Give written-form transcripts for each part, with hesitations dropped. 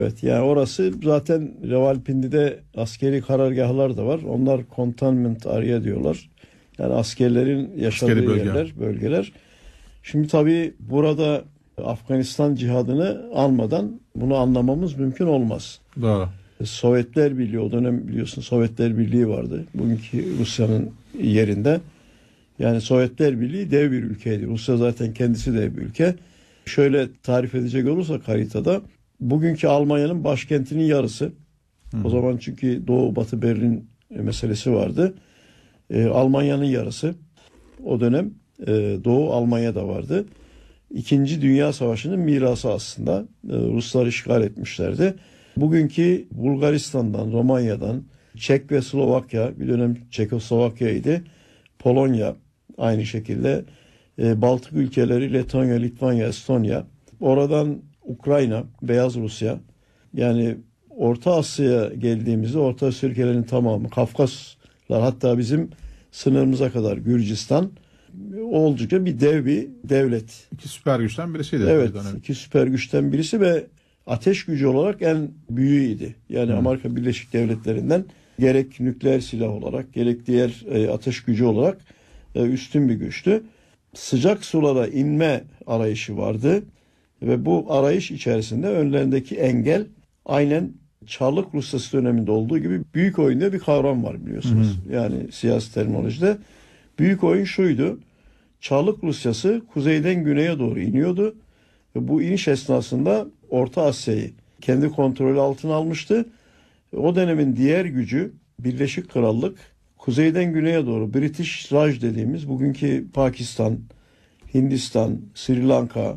Evet, yani orası zaten Rawalpindi'de askeri karargahlar da var. Onlar cantonment area diyorlar. Yani askerlerin yaşadığı Askeri bölge. yerler, bölgeler. Şimdi tabii burada Afganistan cihadını almadan bunu anlamamız mümkün olmaz. Doğru. Sovyetler Birliği, o dönem biliyorsun Sovyetler Birliği vardı. Bugünkü Rusya'nın yerinde. Yani Sovyetler Birliği dev bir ülkeydi. Rusya zaten kendisi dev bir ülke. Şöyle tarif edecek olursak haritada, bugünkü Almanya'nın başkentinin yarısı. O zaman çünkü Doğu Batı Berlin meselesi vardı. Almanya'nın yarısı. O dönem Doğu Almanya'da vardı. İkinci Dünya Savaşı'nın mirası aslında. Ruslar işgal etmişlerdi. Bugünkü Bulgaristan'dan, Romanya'dan, Çek ve Slovakya, bir dönem Çekoslovakya'ydı. Polonya aynı şekilde. Baltık ülkeleri, Letonya, Litvanya, Estonya. Oradan Ukrayna, Beyaz Rusya. Yani Orta Asya'ya geldiğimizde Orta Asya ülkelerinin tamamı, Kafkaslar, hatta bizim sınırımıza kadar Gürcistan, oldukça bir dev bir devlet. İki süper güçten birisiydi. Evet, iki süper güçten birisi ve ateş gücü olarak en büyüğüydü. Yani Amerika Birleşik Devletleri'nden gerek nükleer silah olarak gerek diğer ateş gücü olarak üstün bir güçtü. Sıcak sulara inme arayışı vardı ve bu arayış içerisinde önlerindeki engel aynen Çarlık Rusyası döneminde olduğu gibi büyük oyun diye bir kavram var biliyorsunuz. Yani siyasi terminolojide büyük oyun şuydu. Çarlık Rusyası kuzeyden güneye doğru iniyordu ve bu iniş esnasında Orta Asya'yı kendi kontrolü altına almıştı. O dönemin diğer gücü Birleşik Krallık, kuzeyden güneye doğru British Raj dediğimiz bugünkü Pakistan, Hindistan, Sri Lanka,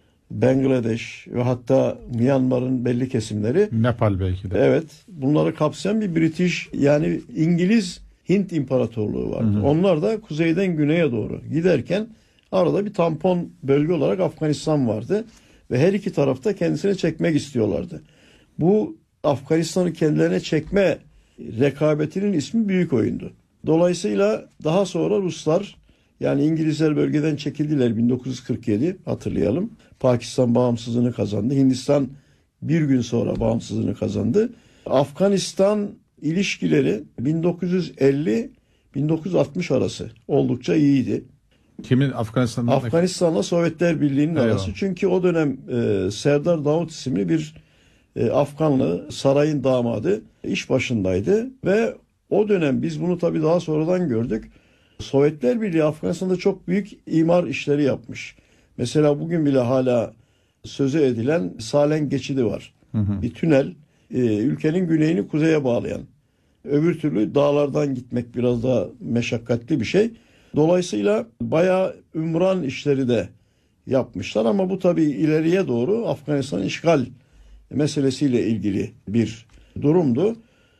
Bangladeş ve hatta Myanmar'ın belli kesimleri. Nepal belki de. Evet, bunları kapsayan bir British, yani İngiliz Hint İmparatorluğu vardı. Onlar da kuzeyden güneye doğru giderken arada bir tampon bölge olarak Afganistan vardı ve her iki tarafta kendisine çekmek istiyorlardı. Bu Afganistan'ı kendilerine çekme rekabetinin ismi büyük oyundu. Dolayısıyla daha sonra Ruslar, yani İngilizler bölgeden çekildiler 1947, hatırlayalım. Pakistan bağımsızlığını kazandı. Hindistan bir gün sonra bağımsızlığını kazandı. Afganistan ilişkileri 1950-1960 arası oldukça iyiydi. Kimin Afganistan'da? Afganistan'la Sovyetler Birliği'nin arası. Çünkü o dönem Serdar Davut isimli bir Afganlı sarayın damadı iş başındaydı ve o dönem biz bunu tabii daha sonradan gördük. Sovyetler Birliği Afganistan'da çok büyük imar işleri yapmış. Mesela bugün bile hala sözü edilen Salen geçidi var. Bir tünel, ülkenin güneyini kuzeye bağlayan. Öbür türlü dağlardan gitmek biraz daha meşakkatli bir şey. Dolayısıyla bayağı ümran işleri de yapmışlar ama bu tabii ileriye doğru Afganistan işgal meselesiyle ilgili bir durumdu.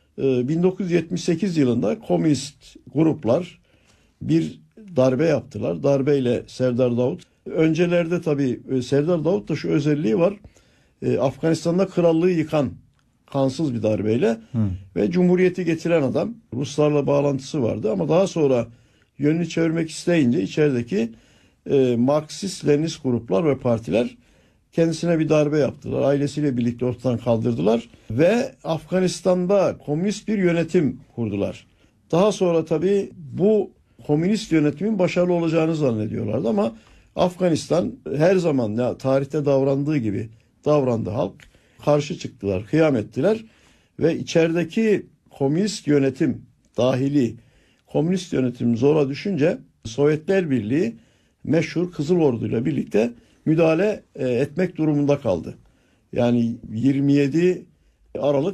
1978 yılında komünist gruplar bir darbe yaptılar. Darbeyle Serdar Davut. Öncelerde tabii Serdar Davut da şu özelliği var. Afganistan'da krallığı yıkan kansız bir darbeyle ve cumhuriyeti getiren adam. Ruslarla bağlantısı vardı ama daha sonra yönünü çevirmek isteyince içerideki Marksist-Leninist gruplar ve partiler kendisine bir darbe yaptılar. Ailesiyle birlikte ortadan kaldırdılar ve Afganistan'da komünist bir yönetim kurdular. Daha sonra tabii bu komünist yönetimin başarılı olacağını zannediyorlardı ama Afganistan her zaman ya tarihte davrandığı gibi davrandı halk. Karşı çıktılar, kıyam ettiler ve içerideki komünist yönetim, dahili komünist yönetim zora düşünce Sovyetler Birliği meşhur Kızıl Ordu ile birlikte müdahale etmek durumunda kaldı. Yani 27 Aralık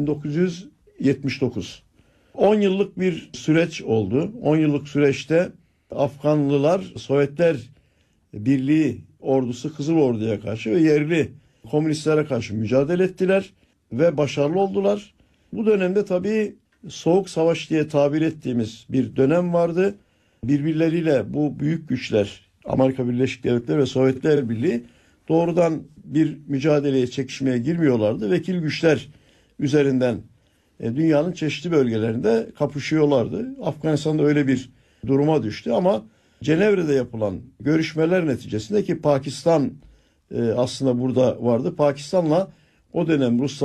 1979. 10 yıllık bir süreç oldu. 10 yıllık süreçte Afganlılar Sovyetler Birliği ordusu Kızıl Ordu'ya karşı ve yerli komünistlere karşı mücadele ettiler ve başarılı oldular. Bu dönemde tabii Soğuk Savaş diye tabir ettiğimiz bir dönem vardı. Birbirleriyle bu büyük güçler, Amerika Birleşik Devletleri ve Sovyetler Birliği doğrudan bir mücadeleye, çekişmeye girmiyorlardı. Vekil güçler üzerinden dünyanın çeşitli bölgelerinde kapışıyorlardı. Afganistan'da öyle bir duruma düştü ama Cenevre'de yapılan görüşmeler neticesinde ki Pakistan aslında burada vardı. Pakistan'la o dönem Rus